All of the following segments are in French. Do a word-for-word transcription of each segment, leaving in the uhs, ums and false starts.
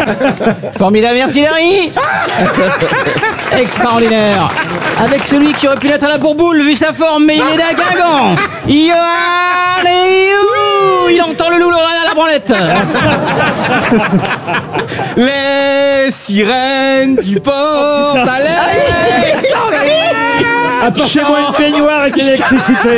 Formidable, merci Larry. Extraordinaire. Avec celui qui aurait pu l'être à la bourboule vu sa forme, mais il est d'un Guingamp. Johan et you. Il entend le loup à la branlette. Les sirènes du port à Apportez-moi une baignoire et de l'électricité.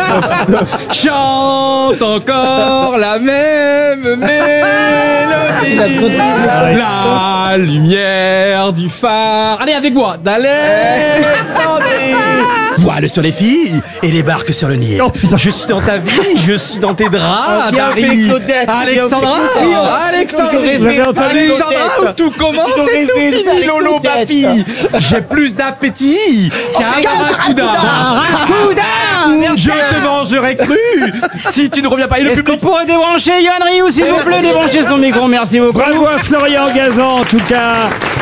Chante encore la même mélodie. La lumière du phare. Allez, avec moi. d'Alexandrie. Voile sur les filles et les barques sur le Nil. Oh, putain. Je suis dans ta vie, je suis dans tes draps. Oh, bien Paris. fait, Claudette. Alexandra. Alexandrie. Vous avez entendu Alexandra, où tout commence et tout finit, Lolo Papi. J'ai plus d'appétit qu'un raccouda. Je te mangerai cru si tu ne reviens pas. Et le public pourrait débrancher Yoann Rioux, s'il vous plaît, débrancher son micro. Merci beaucoup. Bravo à Florian Gazan, en tout cas.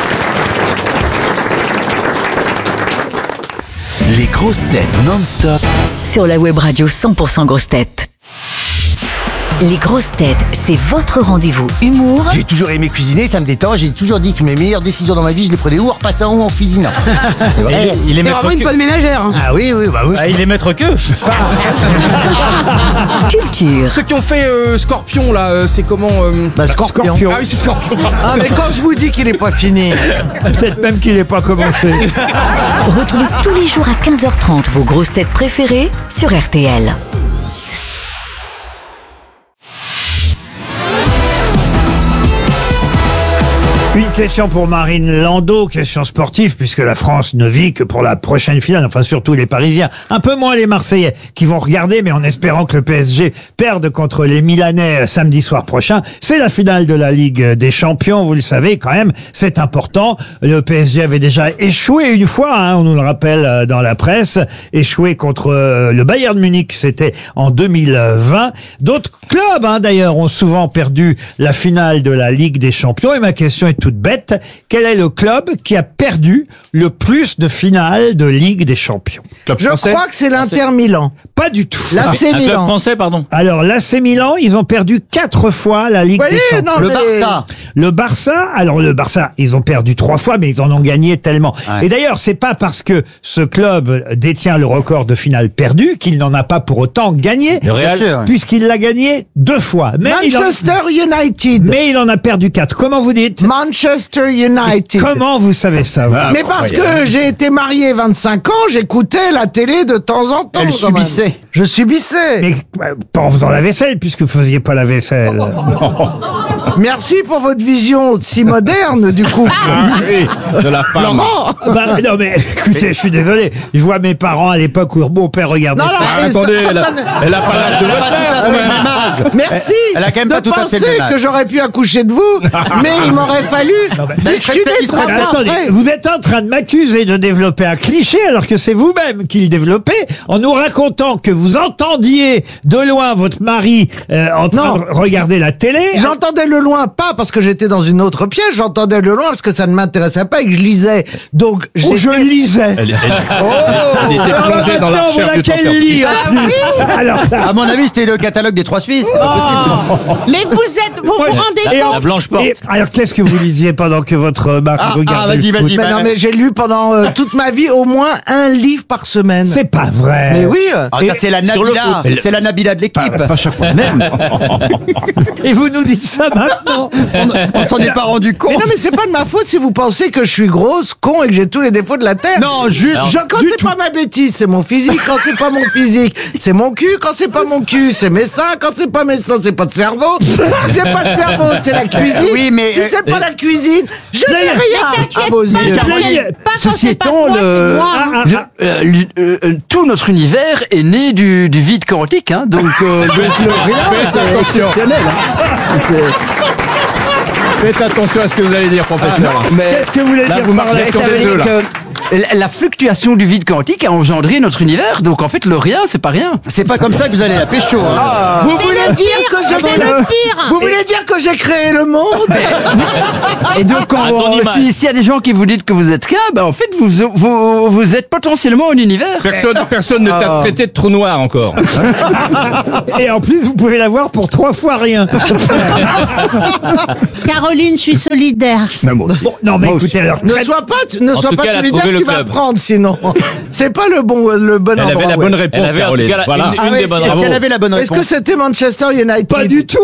Les grosses têtes non-stop Sur la web radio cent pour cent grosses têtes. Les grosses têtes, c'est votre rendez-vous humour. J'ai toujours aimé cuisiner, ça me détend. J'ai toujours dit que mes meilleures décisions dans ma vie, je les prenais ou en repassant ou en cuisinant. C'est vrai. Il est vraiment une bonne ménagère. Hein. Ah oui, oui, bah oui. Ah, il est maître que. Culture. Ceux qui ont fait euh, Scorpion, là, euh, c'est comment euh... Bah, Scorpion. Scorpion. Ah oui, c'est Scorpion. Ah, mais quand je vous dis qu'il est pas fini. Peut-être même qu'il n'est pas commencé. Retrouvez tous les jours à quinze heures trente vos grosses têtes préférées sur R T L. Une question pour Marine Landau, question sportive, puisque la France ne vit que pour la prochaine finale, enfin surtout les Parisiens, un peu moins les Marseillais, qui vont regarder, mais en espérant que le P S G perde contre les Milanais samedi soir prochain. C'est la finale de la Ligue des Champions, vous le savez quand même, c'est important. Le P S G avait déjà échoué une fois, hein, on nous le rappelle dans la presse, échoué contre le Bayern de Munich, c'était en deux mille vingt. D'autres clubs, hein, d'ailleurs, ont souvent perdu la finale de la Ligue des Champions, et ma question est toute bête. Quel est le club qui a perdu le plus de finales de Ligue des Champions? Je crois que c'est l'Inter Milan. Pas du tout. L'A C Milan. français, pardon. Alors, l'A C Milan, ils ont perdu quatre fois la Ligue Voyez, des Champions. non, Le mais- Barça. Le Barça, alors le Barça, ils ont perdu trois fois, mais ils en ont gagné tellement. Ouais. Et d'ailleurs, c'est pas parce que ce club détient le record de finales perdues qu'il n'en a pas pour autant gagné, Le Real. Bien sûr. puisqu'il l'a gagné deux fois. Mais il, en, Manchester United. mais il en a perdu quatre. Comment vous dites? Manchester United. Comment vous savez ça vous Mais parce que j'ai été marié vingt-cinq ans, j'écoutais la télé de temps en temps. Elle quand même. subissait. Je subissais. Mais euh, pas en faisant la vaisselle, puisque vous faisiez pas la vaisselle. Merci pour votre vision si moderne du couple. De la femme. Laurent. Bah, non mais écoutez, je suis désolé. Je vois mes parents à l'époque où mon père regardait Non, ça. non, Ah, mais attendez, ça- elle a, elle a pas l'âge de votre père, quand même. Merci Elle a quand même de pas tout à fait penser le même âge. que j'aurais pu accoucher de vous, mais il m'aurait fallu mais discuter il serait- trois Mais mois attendez, après. vous êtes en train de m'accuser de développer un cliché alors que c'est vous-même qui le développez en nous racontant que vous entendiez de loin votre mari euh, en train Non. de regarder la télé. J'entendais le loin, pas parce que j'étais dans une autre pièce, j'entendais le loin parce que ça ne m'intéressait pas et que je lisais. Donc, Oh, j'ai je lisais. Elle, elle- elle était Alors plongée dans la maintenant, recherche voilà du qu'elle tenteur. lit en plus. Alors là, À mon avis, c'était le catalogue des trois Suisses. C'est pas possible. Mais vous êtes, vous vous ouais. rendez Et en- La blanche porte. et- alors qu'est-ce que vous lisiez pendant que votre mari Ah, regardait ah, vas-y, le foot? vas-y, Mais non, mais j'ai lu pendant euh, toute ma vie au moins un livre par semaine. C'est pas vrai. Mais oui. euh, Ah, ça, c'est la sur le Nabila. foot. C'est la Nabila de l'équipe. Pas chaque fois. Et vous nous dites ça maintenant? On s'en est pas rendu compte. Mais non, mais c'est pas de ma faute si vous pensez que je suis grosse, con et que j'ai tous les défauts de la terre. Non, juste. Je, quand c'est pas ma bêtise, c'est mon physique. Quand c'est pas mon physique, c'est mon cul. Quand c'est pas mon cul, c'est mes seins. Quand c'est pas mes seins, c'est pas de cerveau. Si c'est pas de cerveau, c'est la cuisine. Oui, mais, si euh, c'est pas la cuisine, je n'ai D'ailleurs, rien à vos yeux. D'ailleurs, Pas quand Ceci c'est pas étant, moi, c'est le, moi. Ah, ah, le- ah. euh, l'u- euh, euh, tout notre univers est né du, du vide quantique, hein, donc euh, le, le rien, Faites c'est attention. exceptionnel. Hein. C'est- Faites attention à ce que vous allez dire, professeur. mais Qu'est-ce que vous voulez Là, dire vous par là? marquez sur ça veut des dire œufs, là. que la, la fluctuation du vide quantique a engendré notre univers. Donc en fait, le rien, c'est pas rien. C'est pas comme ça que vous allez la pécho. Hein. Vous voulez dire que j'ai c'est le pire. Vous voulez dire que j'ai créé le monde? Et donc, quand si- s'il y a des gens qui vous disent que vous êtes qu'un, ben en fait, vous, vous, vous êtes potentiellement un univers. Personne, personne ne t'a Ah. traité de trou noir encore. Et en plus, vous pouvez l'avoir pour trois fois rien. Caroline, je suis solidaire. Bon, non, mais Moi écoutez, alors, Ne très- sois pas, ne En sois tout pas cas, elle a solidaire, trouvé tu le vas club. prendre sinon. C'est pas le bon, le bon Elle endroit. avait la ouais. bonne Elle réponse, avait en tout Caroline. cas la- Voilà. une, une Ah des ouais, bonnes est-ce réponses. qu'elle avait la bonne Est-ce que réponse? c'était Manchester United? pas du tout.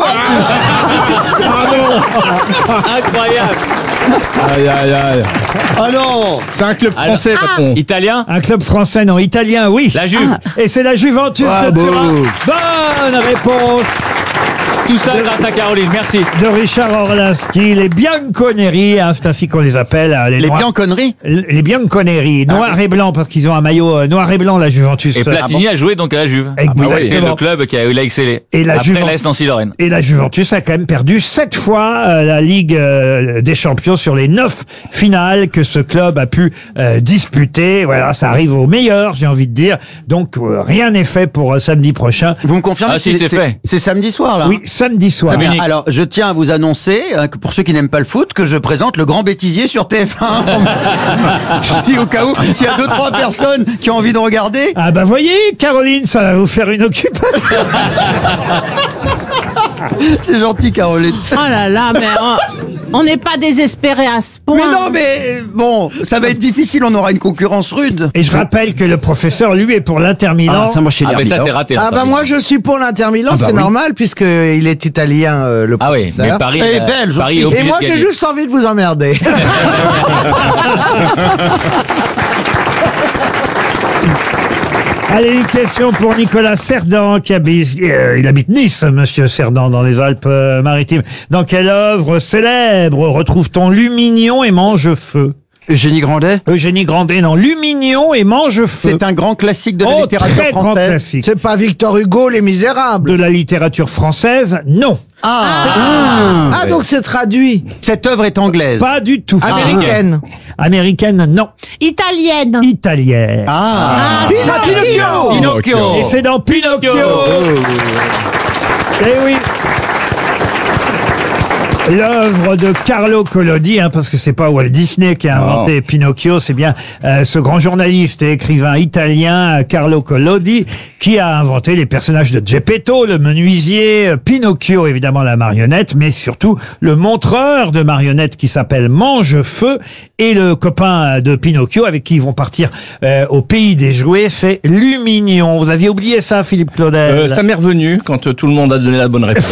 Incroyable. Aïe, aïe, aïe. Ah non. C'est un club français, patron. Italien. Un club français, non, italien, oui. La Juve. Et c'est la Juventus de Bravo. Turin. Bonne réponse Tout ça grâce à Caroline. Merci. de Richard Orlinski. Les Bianconeri, hein, c'est ainsi qu'on les appelle. hein, Les Noirs- Bianconneries. Les Bianconeri, noir et blanc, parce qu'ils ont un maillot euh, noir et blanc, la Juventus. Et Platini a joué donc à la Juve. Exactement. Et le club qui a, il a excellé. Et la Après Juve- l'A S Nancy-Lorraine. Et la Juventus a quand même perdu sept fois euh, la Ligue euh, des Champions sur les neuf finales que ce club a pu euh, disputer. Voilà, ça arrive au meilleur, j'ai envie de dire. Donc euh, rien n'est fait pour euh, samedi prochain. Vous me confirmez Ah, que si, c'est fait. C'est samedi soir, là. Oui, samedi soir. Ah, Munich. Alors, je tiens à vous annoncer, euh, que pour ceux qui n'aiment pas le foot, que je présente le Grand Bêtisier sur T F un. Je dis au cas où, s'il y a deux, trois personnes qui ont envie de regarder. Ah bah voyez, Caroline, ça va vous faire une occupation. C'est gentil, Caroline. Oh là là, mais on- on n'est pas désespéré à ce point. Mais non, mais euh, bon, ça va être difficile, on aura une concurrence rude. Et je rappelle que le professeur, lui, est pour l'Inter Milan. Ah, ça, moi, je suis Ah, mais ça, Milan. c'est raté. Ah bah moi je suis pour l'Inter Milan, Ah bah c'est oui. normal puisque il est italien euh, le Ah oui, professeur. mais Paris, Et euh, belge Paris aussi. est obligé Et moi de j'ai gagner. juste envie de vous emmerder. Allez, une question pour Nicolas Cerdan, qui habite, euh, il habite Nice, monsieur Cerdan, dans les Alpes-Maritimes. Dans quelle œuvre célèbre retrouve-t-on Lumignon et Mange-Feu? Eugénie Grandet. Eugénie Grandet, non. Lumignon et Mange-Feu. C'est un grand classique de la Oh, littérature très grand française. classique. C'est pas Victor Hugo, Les Misérables. De la littérature française, non. Ah, Ah donc c'est traduit. cette œuvre est anglaise. Pas du tout. Américaine. Américaine, non. Italienne. Italienne. Ah, Pinocchio. Pinocchio. Et c'est dans Pinocchio. Eh oui. L'œuvre de Carlo Collodi, hein, parce que c'est pas Walt Disney qui a inventé Pinocchio, c'est bien euh, ce grand journaliste et écrivain italien, euh, Carlo Collodi, qui a inventé les personnages de Geppetto, le menuisier, euh, Pinocchio, évidemment la marionnette, mais surtout le montreur de marionnettes qui s'appelle Mange-Feu, et le copain de Pinocchio avec qui ils vont partir euh, au pays des jouets, c'est Lumignon. Vous aviez oublié ça, Philippe Claudel? Euh, ça m'est revenu quand euh, tout le monde a donné la bonne réponse.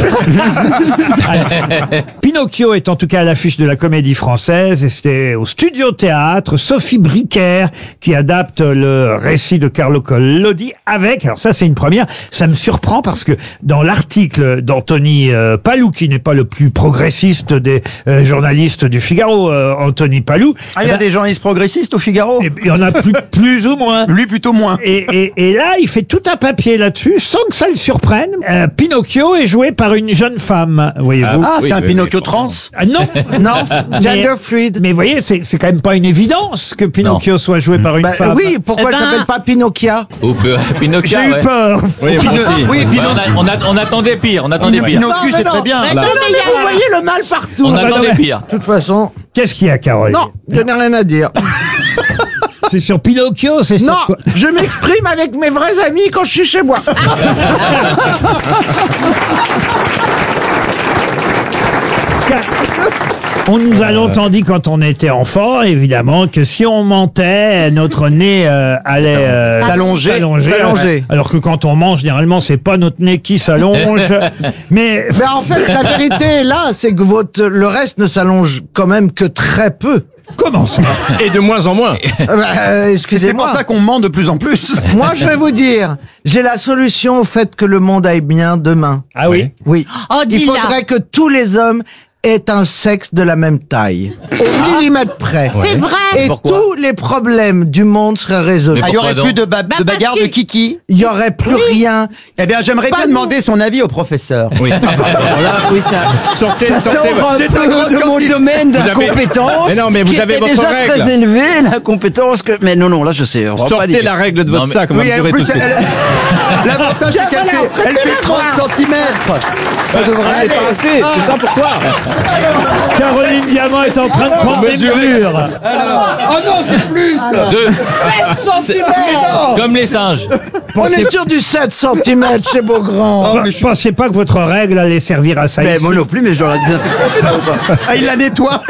Pinocchio est en tout cas à l'affiche de la Comédie Française, et c'était au Studio Théâtre Sophie Briquer qui adapte le récit de Carlo Collodi avec, alors ça c'est une première, ça me surprend parce que dans l'article d'Anthony euh, Palou, qui n'est pas le plus progressiste des euh, journalistes du Figaro, euh, Anthony Palou, Ah, il y a des journalistes progressistes au Figaro. eh ben, il y en a plus, plus ou moins. Lui, plutôt moins. Et, et, et là, il fait tout un papier là-dessus, sans que ça le surprenne. Euh, Pinocchio est joué par une jeune femme, voyez-vous. Ah, Oui, c'est un oui, Pinocchio oui, trans. Ah non, Non, Mais- gender fluid. Mais vous voyez, c'est c'est quand même pas une évidence que Pinocchio soit joué par une Bah, femme. oui, pourquoi Eh elle ben- s'appelle pas Pinocchia? Ou peu- Pinocchio, J'ai eu ouais. peur. Oui, moi Pino- aussi. oui, Ouais, Pino- on, a- on, a- on attendait pire, on attendait pire. Non, Pinocchio, mais c'est non. très bien. Mais Non, non, non, mais il mais y a- vous voyez le mal partout. On non, attendait mais- pire. De toute façon, Qu'est-ce qu'il y a, Caroline? non, je n'ai rien à dire. C'est sur Pinocchio, c'est Non, sur quoi? je m'exprime avec mes vrais amis quand je suis chez moi. On nous a longtemps dit quand on était enfant, évidemment, que si on mentait, notre nez euh, allait euh, S'allonger. s'allonger. S'allonger. Alors que quand on mange, généralement, c'est pas notre nez qui s'allonge. Mais Mais en fait, la vérité est là, c'est que votre, le reste ne s'allonge quand même que très peu. comment ça? Et de moins en moins. Euh, bah, euh, C'est excusez-moi. pour ça qu'on ment de plus en plus. Moi, je vais vous dire, j'ai la solution au fait que le monde aille bien demain. Ah oui? Oui. Oh, Il dis-la. faudrait que tous les hommes est un sexe de la même taille. Au millimètre près. C'est vrai. Et Pourquoi tous les problèmes du monde seraient résolus. Mais Ah, il y aurait Pourquoi plus donc de, ba- Bah, de parce bagarres de qu'il- kiki. Il y aurait plus rien. Eh bien, j'aimerais Pas bien nous. demander son avis au professeur. Oui. Là, oui, ça, Sortez, ça sortez. sort un C'est un peu grand de mon scientifique. domaine de Vous la avez- compétence. Mais non, mais vous qui avez était votre déjà règle. très élevée, la compétence que. Mais non, non, là, je sais. On va pas Sortez dire. la règle de Non, votre mais- sac, on va Oui, en mesurer tout plus, de suite. elle- l'avantage, c'est qu'elle fait, elle fait trente centimètres. Ça devrait Ah, c'est aller. pas assez, c'est ça pourquoi Caroline Diamant est en train de prendre des Mesurez. mesures. Oh non, c'est plus. Deux. sept centimètres. Comme les singes. On est sur du sept centimètres chez Beaugrand. Ne pensez pas que votre règle allait servir à ça Mais ici. moi non plus, mais je dois la désinfecter. Ah, il la nettoie.